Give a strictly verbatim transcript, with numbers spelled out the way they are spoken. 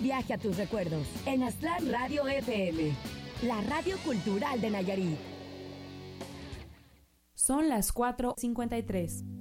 Viaje a tus recuerdos en Aztlán Radio F M, la radio cultural de Nayarit. Son las cuatro cincuenta y tres.